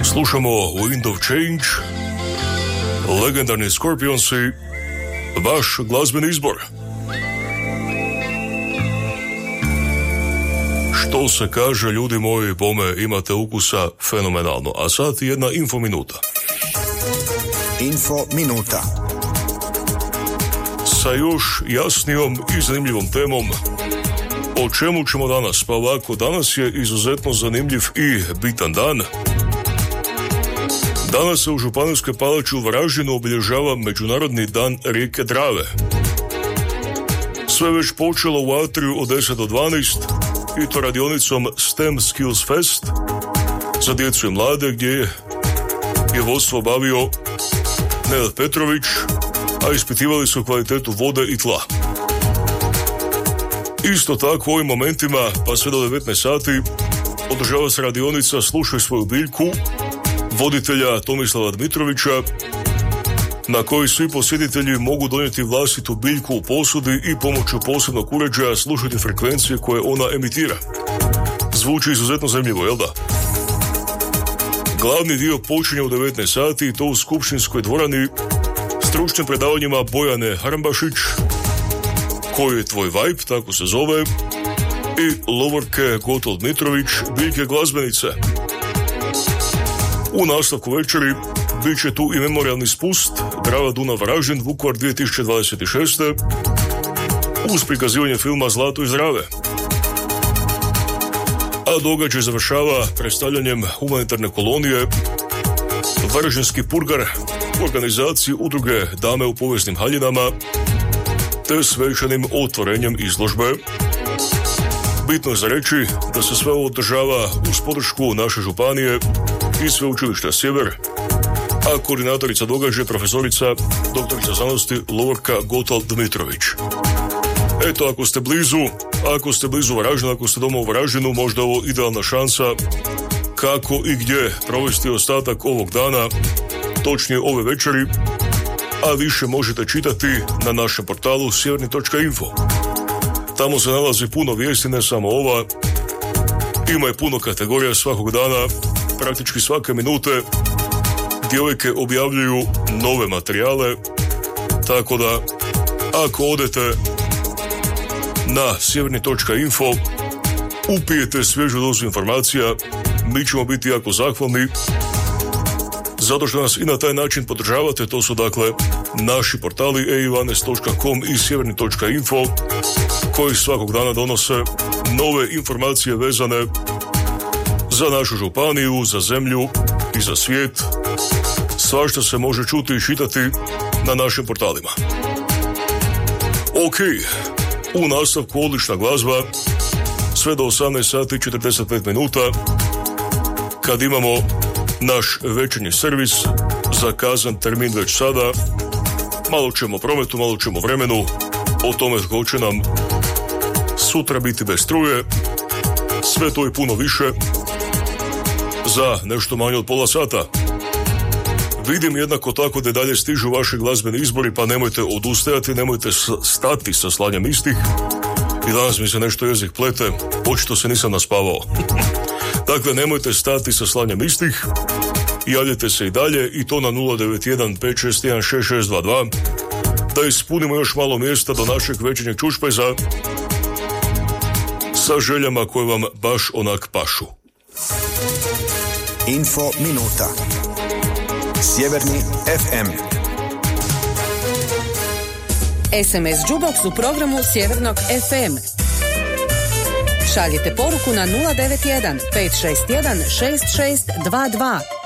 Slušamo Wind of Change, legendarni Scorpionsi, vaš glazbeni izbor. Što se kaže, ljudi moji, bome, imate ukusa fenomenalno. A sad jedna info minuta. Info minuta. Sa još jasnijom i zanimljivom temom. O čemu ćemo danas? Pa ovako, danas je izuzetno zanimljiv i bitan dan. Danas se u Županijskoj palači u Varaždinu obilježava Međunarodni dan rijeke Drave. Sve već počelo u atriju od 10 do 12 i to radionicom STEM Skills Fest za djecu i mlade, gdje je vodstvo obavio Nenad Petrović, a ispitivali su kvalitetu vode i tla. Isto tako u ovim momentima, pa sve do 19 sati, održava se radionica Slušaj svoju biljku voditelja Tomislava Dmitrovića, na koji svi posjetitelji mogu donijeti vlastitu biljku u posudi i pomoću posebnog uređaja slušati frekvencije koje ona emitira. Zvuči izuzetno zanimljivo, jel da? Glavni dio počinje u 19 sati i to u Skupštinskoj dvorani stručnim predavanjima Bojane Harambašić, Koji je tvoj vibe, tako se zove, i Lovorke Gotol Dmitrović, biljke glazbenice. U nastavku večeri bit će tu i memorijalni spust Drava Dunav Varaždin Vukovar 2026. uz prikazivanje filma Zlato iz Drave. A događaj završava predstavljanjem humanitarne kolonije Varaždinski purgar u organizaciji udruge Dame u povijesnim haljinama te svečanim otvorenjem izložbe. Bitno je za reći da se sve ovo održava uz podršku naše županije i Sveučilišta Sjever, a koordinatorica događaja profesorica doktorica znanosti Lovorka Gotol Dmitrović. Eto, ako ste blizu Varaždina, ako ste doma u Varaždinu, možda ovo idealna šansa kako i gdje provesti ostatak ovog dana, točnije ove večeri, a više možete čitati na našem portalu sjeverni.info. Tamo se nalazi puno vijesti, ne samo ova, ima je puno kategorija svakog dana, praktički svake minute djevojke objavljuju nove materijale, tako da ako odete na sjeverni.info, upijete svježu dozu informacija, mi ćemo biti jako zahvalni zato što nas i na taj način podržavate. To su dakle naši portali e12.com i sjeverni.info koji svakog dana donose nove informacije vezane za našu županiju, za zemlju i za svijet. Svašta se može čuti i čitati na našim portalima. Ok, u nastavku odlična glazba sve do 18 sati 45 minuta kad imamo naš večernji servis, zakazan termin već sada. Malo ćemo o prometu, malo ćemo o vremenu, o tome tko će nam sutra biti bez struje, sve to i puno više za nešto manje od pola sata. Vidim jednako tako da dalje stižu vaši glazbeni izbori, pa nemojte odustajati, nemojte stati sa slanjem istih. I danas mi se nešto jezik plete, očito se nisam naspavao. Dakle, nemojte stati sa slanjem istih, javljajte se i dalje i to na 091 561 6622 da ispunimo još malo mjesta do našeg večernjeg čušpeza sa željama koje vam baš onak pašu. Info minuta. Sjeverni FM. SMS Jukebox u programu Sjevernog FM. Šaljite poruku na 091 561 6622.